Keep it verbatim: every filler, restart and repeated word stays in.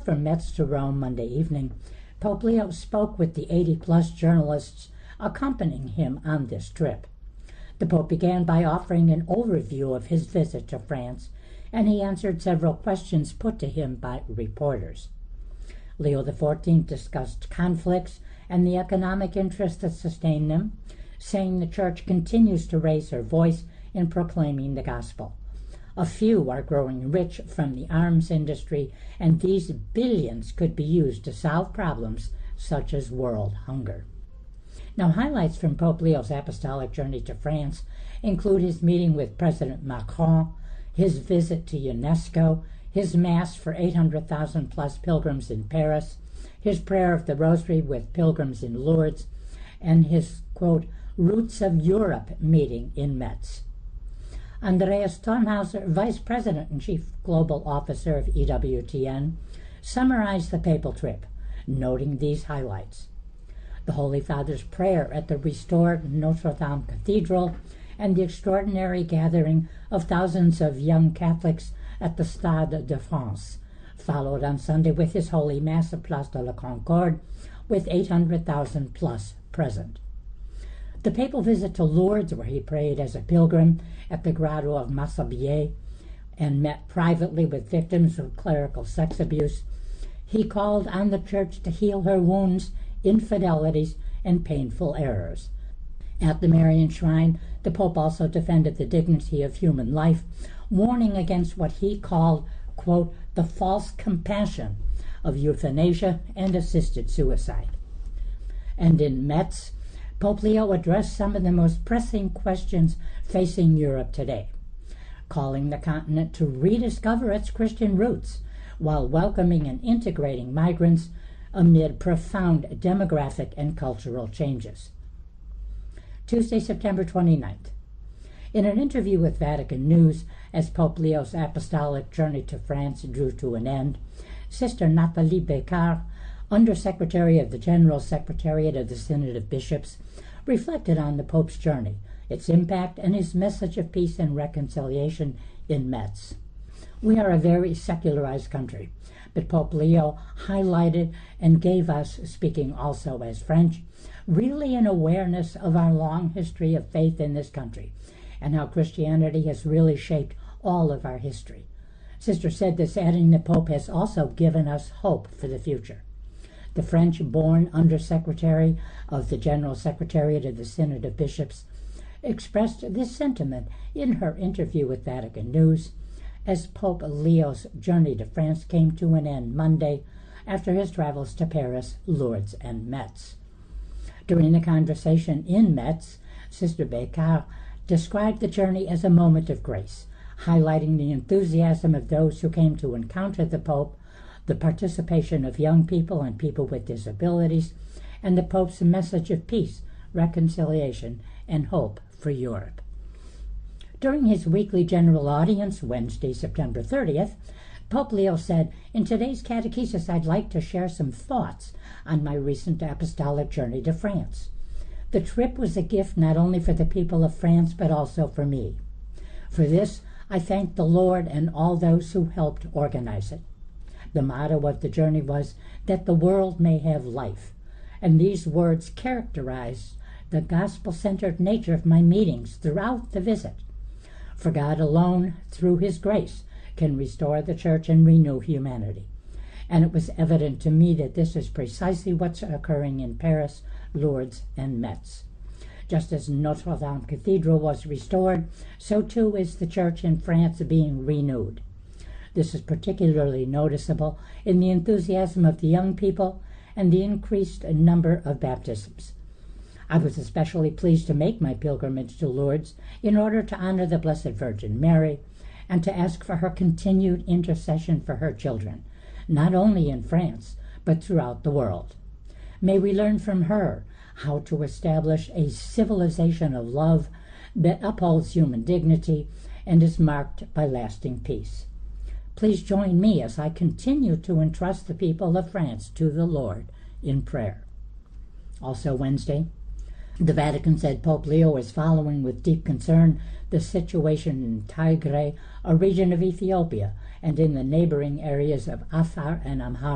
from Metz to Rome Monday evening, Pope Leo spoke with the eighty-plus journalists accompanying him on this trip. The Pope began by offering an overview of his visit to France, and he answered several questions put to him by reporters. Leo the fourteenth discussed conflicts and the economic interests that sustain them, saying the Church continues to raise her voice in proclaiming the gospel. A few are growing rich from the arms industry, and these billions could be used to solve problems such as world hunger. Now, highlights from Pope Leo's apostolic journey to France include his meeting with President Macron, his visit to UNESCO, his Mass for eight hundred thousand plus pilgrims in Paris, his prayer of the Rosary with pilgrims in Lourdes, and his, quote, Roots of Europe meeting in Metz. Andreas Thornhauser, Vice President and Chief Global Officer of E W T N, summarized the papal trip, noting these highlights. The Holy Father's prayer at the restored Notre Dame Cathedral and the extraordinary gathering of thousands of young Catholics at the Stade de France, followed on Sunday with his Holy Mass at Place de la Concorde, with eight hundred thousand plus present. The papal visit to Lourdes, where he prayed as a pilgrim at the Grotto of Massabielle and met privately with victims of clerical sex abuse, he called on the Church to heal her wounds, infidelities, and painful errors. At the Marian Shrine, the Pope also defended the dignity of human life, warning against what he called, quote, the false compassion of euthanasia and assisted suicide. And in Metz, Pope Leo addressed some of the most pressing questions facing Europe today, calling the continent to rediscover its Christian roots while welcoming and integrating migrants amid profound demographic and cultural changes. Tuesday, September twenty-ninth. In an interview with Vatican News, as Pope Leo's apostolic journey to France drew to an end, Sister Nathalie Becard, Undersecretary of the General Secretariat of the Synod of Bishops, reflected on the Pope's journey, its impact, and his message of peace and reconciliation in Metz. We are a very secularized country, but Pope Leo highlighted and gave us, speaking also as French, really an awareness of our long history of faith in this country and how Christianity has really shaped all of our history. Sister said this, adding the Pope has also given us hope for the future. The French-born Undersecretary of the General Secretariat of the Synod of Bishops expressed this sentiment in her interview with Vatican News as Pope Leo's journey to France came to an end Monday after his travels to Paris, Lourdes, and Metz. During the conversation in Metz, Sister Becard described the journey as a moment of grace, highlighting the enthusiasm of those who came to encounter the Pope, the participation of young people and people with disabilities, and the Pope's message of peace, reconciliation, and hope for Europe. During his weekly general audience, Wednesday, September thirtieth, Pope Leo said, "In today's catechesis, I'd like to share some thoughts on my recent apostolic journey to France. The trip was a gift not only for the people of France, but also for me. For this, I thank the Lord and all those who helped organize it. The motto of the journey was that the world may have life, and these words characterize the gospel-centered nature of my meetings throughout the visit. For God alone, through his grace, can restore the church and renew humanity. And it was evident to me that this is precisely what's occurring in Paris, Lourdes, and Metz. Just as Notre Dame Cathedral was restored, so too is the church in France being renewed. This is particularly noticeable in the enthusiasm of the young people and the increased number of baptisms. I was especially pleased to make my pilgrimage to Lourdes in order to honor the Blessed Virgin Mary and to ask for her continued intercession for her children, not only in France, but throughout the world. May we learn from her how to establish a civilization of love that upholds human dignity and is marked by lasting peace. Please join me as I continue to entrust the people of France to the Lord in prayer." Also Wednesday, the Vatican said Pope Leo is following with deep concern the situation in Tigray, a region of Ethiopia, and in the neighboring areas of Afar and Amhara.